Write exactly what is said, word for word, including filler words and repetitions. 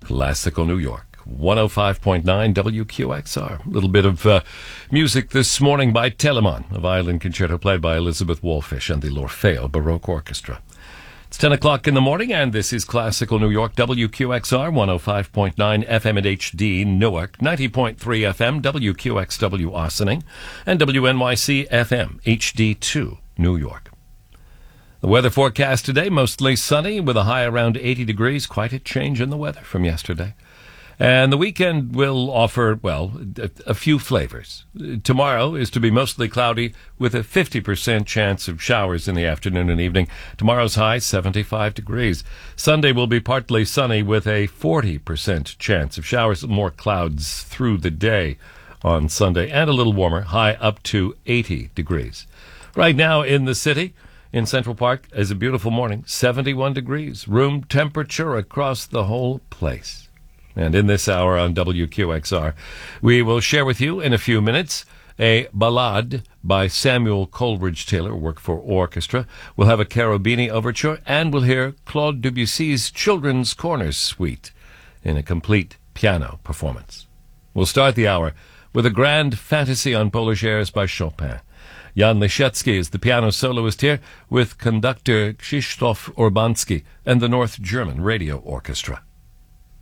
Classical New York, one oh five point nine W Q X R. A little bit of uh, music this morning by Telemann, a violin concerto played by Elizabeth Wolfish and the L'Orfeo Baroque Orchestra. It's ten o'clock in the morning, and this is Classical New York, W Q X R, one oh five point nine F M at H D Newark, ninety point three F M, W Q X W Ossining, and W N Y C F M, H D two, New York. The weather forecast today, mostly sunny with a high around eighty degrees. Quite a change in the weather from yesterday. And the weekend will offer, well, a, a few flavors. Tomorrow is to be mostly cloudy with a fifty percent chance of showers in the afternoon and evening. Tomorrow's high, seventy-five degrees. Sunday will be partly sunny with a forty percent chance of showers, more clouds through the day on Sunday, and a little warmer, high up to eighty degrees. Right now in the city, in Central Park, is a beautiful morning, seventy-one degrees, room temperature across the whole place. And in this hour on W Q X R, we will share with you in a few minutes a ballade by Samuel Coleridge Taylor, work for orchestra. We'll have a Cherubini overture, and we'll hear Claude Debussy's Children's Corner Suite in a complete piano performance. We'll start the hour with a grand fantasy on Polish airs by Chopin. Jan Lisiecki is the piano soloist here with conductor Krzysztof Urbanski and the North German Radio Orchestra.